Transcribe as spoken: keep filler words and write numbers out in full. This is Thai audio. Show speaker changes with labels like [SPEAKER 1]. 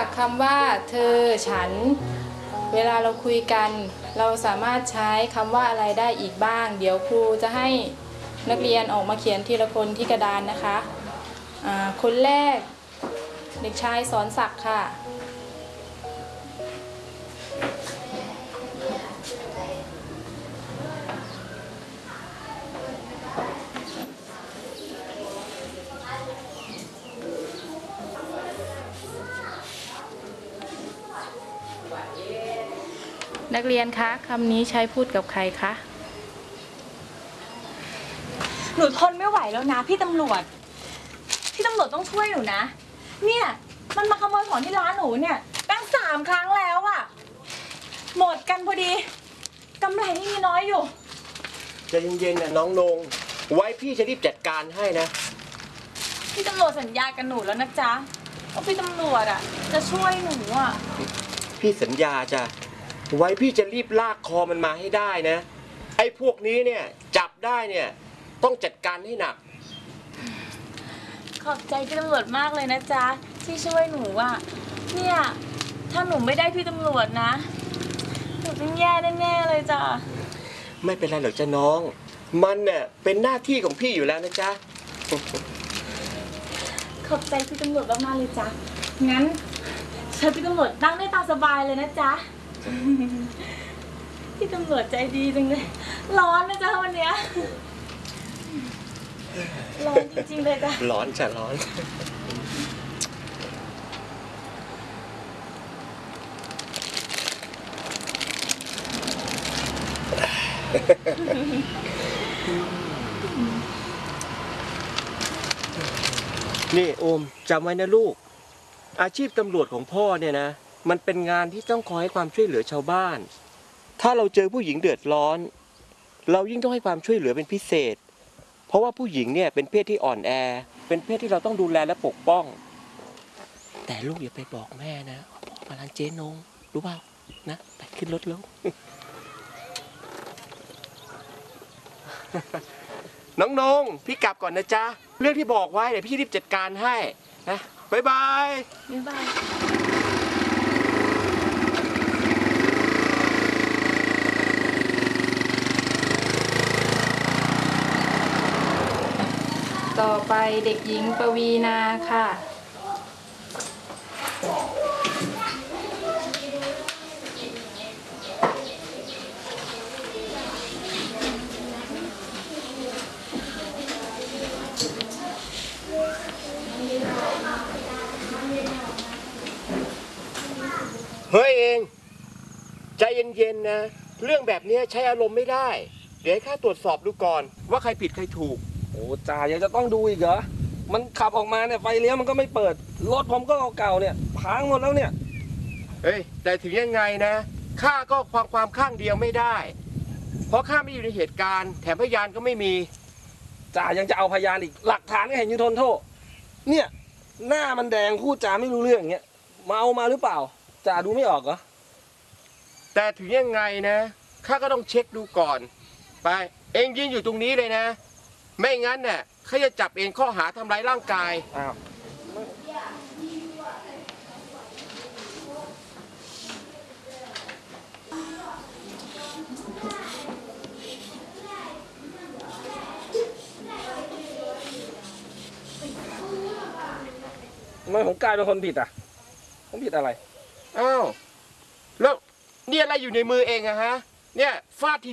[SPEAKER 1] คำว่าเธอฉันเวลาเราคุยกันเราสามารถใช้คำว่าอะไรได้อีกบ้างเดี๋ยวครูจะให้นักเรียนออกมาเขียนทีละคนที่กระดานนะคะอ่าคนแรกเด็กชายสอนศักดิ์ค่ะนักเรียนคะคำนี้ใช้พูดกับใครคะ
[SPEAKER 2] หนูทนไม่ไหวแล้วนะพี่ตำรวจพี่ตำรวจต้องช่วยหนูนะเนี่ยมันมาขโมยของที่ร้านหนูเนี่ยตั้งสามครั้งแล้วอะหมดกันพอดีกำไรนี่มีน้อยอยู่
[SPEAKER 3] ใจเย็นๆนะน้องนงไว้พี่จะรีบจัดการให้นะ
[SPEAKER 2] พี่ตำรวจสัญญากับหนูแล้วนะจ๊ะว่าพี่ตำรวจอะจะช่วยหนูอะ
[SPEAKER 3] พี่สัญญาจ้ะไว้พี่จะรีบลากคอมันมาให้ได้นะไอ้พวกนี้เนี่ยจับได้เนี่ยต้องจัดการให้หนัก
[SPEAKER 2] ขอบใจพี่ตำรวจมากเลยนะจ๊ะที่ช่วยหนูอะเนี่ยถ้าหนูไม่ได้พี่ตำรวจนะหนูต้องแย่แน่ๆเลยจ้ะ
[SPEAKER 3] ไม่เป็นไรหรอกจ้ะน้องมันเนี่ยเป็นหน้าที่ของพี่อยู่แล้วนะจ๊ะ
[SPEAKER 2] ขอบใจพี่ตำรวจมากๆเลยจ้ะงั้นเชิญพี่ตำรวจนั่งได้ตามสบายเลยนะจ๊ะพี่ตำรวจใจดีจังเลยร้อนนะจ๊ะวันเนี้ยร้อนจริงๆเลยจ้ะ
[SPEAKER 3] ร้อนจ้ะร้อนนี่โอมจำไว้นะลูกอาชีพตำรวจของพ่อเนี่ยนะมันเป็นงานที่ต้องคอยให้ความช่วยเหลือชาวบ้านถ้าเราเจอผู้หญิงเดือดร้อนเรายิ่งต้องให้ความช่วยเหลือเป็นพิเศษเพราะว่าผู้หญิงเนี่ยเป็นเพศที่อ่อนแอเป็นเพศที่เราต้องดูแลและปกป้องแต่ลูกอย่าไปบอกแม่นะพ่อมาร้านเจ๊นงรู้เปล่านะไปขึ้นรถแล้ว น้องนงพี่กลับก่อนนะจ๊ะเรื่องที่บอกไว้เดี๋ยวพี่รีบจัดการให้นะบ๊ายบาย
[SPEAKER 2] บ๊ายบาย
[SPEAKER 1] ต่อไปเด็กหญิงปวีนาค่ะ
[SPEAKER 3] เฮ้ยเองใจเย็นๆนะเรื่องแบบนี้ใช้อารมณ์ไม่ได้เดี๋ยวให้ข้าตรวจสอบดูก่อนว่าใครผิดใครถูก
[SPEAKER 4] โอ้จ่ายังจะต้องดูอีกเหรอมันขับออกมาเนี่ยไฟเลี้ยวมันก็ไม่เปิดรถผมก็เก่าๆเนี่ยพังหมดแล้วเนี่ย
[SPEAKER 3] เฮ้ยแต่ถึงยังไงนะข้าก็ความความข้างเดียวไม่ได้เพราะข้าไม่อยู่ในเหตุการณ์แถมพยานก็ไม่มี
[SPEAKER 4] จ่ายังจะเอาพยานอีกหลักฐานก็เห็นอยู่ทนโทษเนี่ยหน้ามันแดงพูดจาไม่รู้เรื่องอย่างเงี้ยเมามาหรือเปล่าจ่าดูไม่ออกเหรอ
[SPEAKER 3] แต่ถึงยังไงนะข้าก็ต้องเช็คดูก่อนไปเองยืนอยู่ตรงนี้เลยนะไม่งั้นเนี่ยข้าจะจับเองข้อหาทำร้ายร่างกายอ้าว
[SPEAKER 4] ทำไมผมกลายเป็นคนผิดอ่ะผมผิดอะไร
[SPEAKER 3] อ้าวแล้วนี่อะไรอยู่ในมือเองอะฮะเนี่ยฟาดที